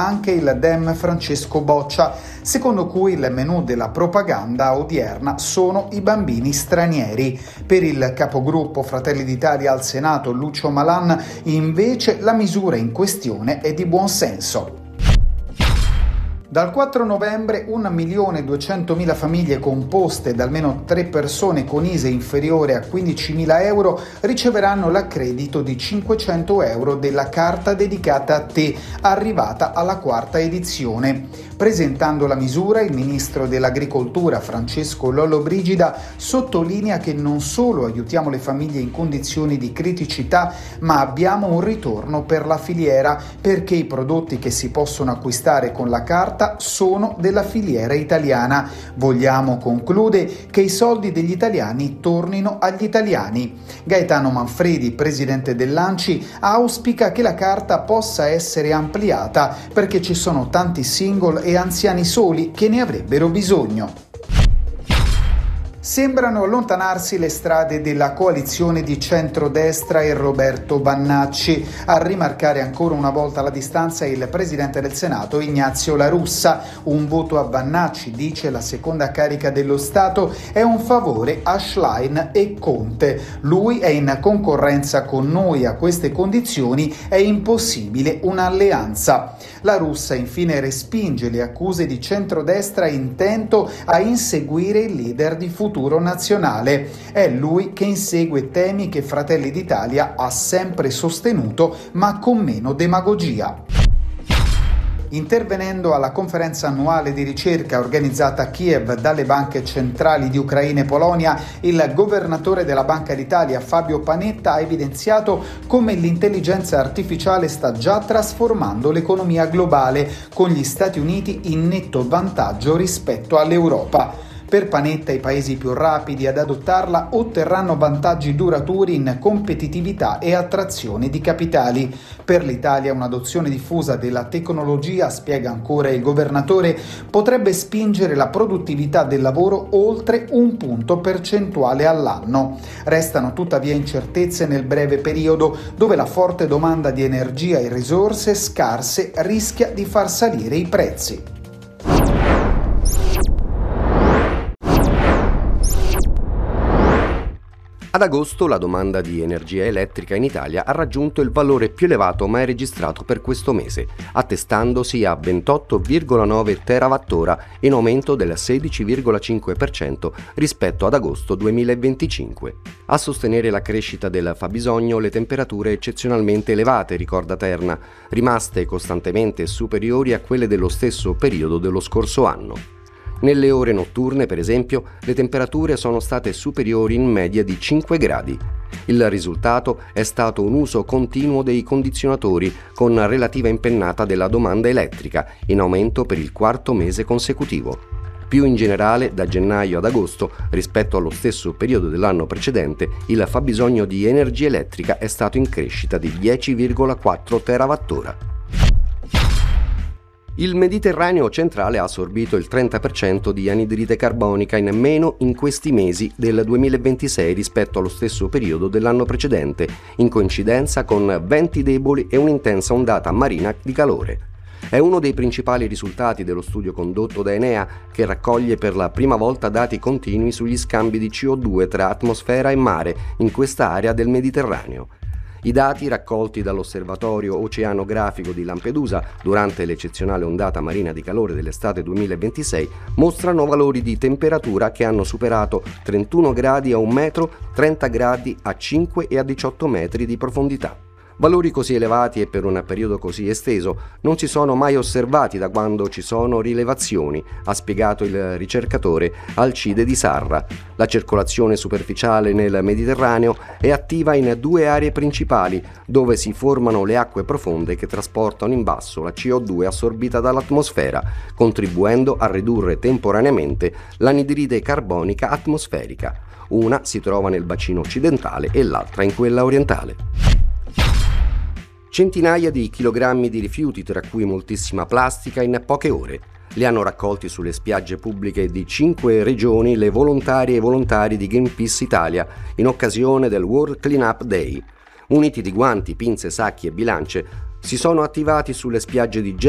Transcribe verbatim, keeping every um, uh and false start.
anche il Dem Francesco Boccia, secondo cui il menù della propaganda odierna sono i bambini stranieri. Per il capogruppo Fratelli d'Italia al Senato, Lucio Malan, invece la misura in questione è di buon senso. Dal quattro novembre un milione duecentomila famiglie composte da almeno tre persone con I S E E inferiore a quindicimila euro riceveranno l'accredito di cinquecento euro della carta dedicata a te, arrivata alla quarta edizione. Presentando la misura, il ministro dell'Agricoltura Francesco Lollobrigida sottolinea che non solo aiutiamo le famiglie in condizioni di criticità, ma abbiamo un ritorno per la filiera, perché i prodotti che si possono acquistare con la carta sono della filiera italiana. Vogliamo, conclude, che i soldi degli italiani tornino agli italiani. Gaetano Manfredi, presidente dell'ANCI, auspica che la carta possa essere ampliata perché ci sono tanti single e anziani soli che ne avrebbero bisogno. Sembrano allontanarsi le strade della coalizione di centrodestra e Roberto Bannacci. A rimarcare ancora una volta la distanza il presidente del Senato Ignazio La Russa. Un voto a Bannacci, dice la seconda carica dello Stato, è un favore a Schlein e Conte. Lui è in concorrenza con noi, a queste condizioni è impossibile un'alleanza. La Russa infine respinge le accuse di centrodestra intento a inseguire il leader di Futuro Nazionale. È lui che insegue temi che Fratelli d'Italia ha sempre sostenuto, ma con meno demagogia. Intervenendo alla conferenza annuale di ricerca organizzata a Kiev dalle banche centrali di Ucraina e Polonia, il governatore della Banca d'Italia Fabio Panetta ha evidenziato come l'intelligenza artificiale sta già trasformando l'economia globale, con gli Stati Uniti in netto vantaggio rispetto all'Europa. Per Panetta i paesi più rapidi ad adottarla otterranno vantaggi duraturi in competitività e attrazione di capitali. Per l'Italia un'adozione diffusa della tecnologia, spiega ancora il governatore, potrebbe spingere la produttività del lavoro oltre un punto percentuale all'anno. Restano tuttavia incertezze nel breve periodo, dove la forte domanda di energia e risorse scarse rischia di far salire i prezzi. Ad agosto la domanda di energia elettrica in Italia ha raggiunto il valore più elevato mai registrato per questo mese, attestandosi a ventotto virgola nove terawattora, in aumento del sedici virgola cinque per cento rispetto ad agosto duemilaventicinque. A sostenere la crescita del fabbisogno le temperature eccezionalmente elevate, ricorda Terna, rimaste costantemente superiori a quelle dello stesso periodo dello scorso anno. Nelle ore notturne, per esempio, le temperature sono state superiori in media di cinque gradi. Il risultato è stato un uso continuo dei condizionatori, con relativa impennata della domanda elettrica, in aumento per il quarto mese consecutivo. Più in generale, da gennaio ad agosto, rispetto allo stesso periodo dell'anno precedente, il fabbisogno di energia elettrica è stato in crescita di dieci virgola quattro terawattora. Il Mediterraneo centrale ha assorbito il trenta per cento di anidride carbonica in meno in questi mesi del duemilaventisei rispetto allo stesso periodo dell'anno precedente, in coincidenza con venti deboli e un'intensa ondata marina di calore. È uno dei principali risultati dello studio condotto da Enea, che raccoglie per la prima volta dati continui sugli scambi di C O due tra atmosfera e mare in questa area del Mediterraneo. I dati raccolti dall'Osservatorio Oceanografico di Lampedusa durante l'eccezionale ondata marina di calore dell'estate duemilaventisei mostrano valori di temperatura che hanno superato trentuno gradi a un metro, trenta gradi a cinque e a diciotto metri di profondità. Valori così elevati e per un periodo così esteso non si sono mai osservati da quando ci sono rilevazioni, ha spiegato il ricercatore Alcide Di Sarra. La circolazione superficiale nel Mediterraneo è attiva in due aree principali, dove si formano le acque profonde che trasportano in basso la C O due assorbita dall'atmosfera, contribuendo a ridurre temporaneamente l'anidride carbonica atmosferica. Una si trova nel bacino occidentale e l'altra in quella orientale. Centinaia di chilogrammi di rifiuti, tra cui moltissima plastica, in poche ore. Li hanno raccolti sulle spiagge pubbliche di cinque regioni le volontarie e volontari di Greenpeace Italia in occasione del World Cleanup Day. Uniti di guanti, pinze, sacchi e bilance, si sono attivati sulle spiagge di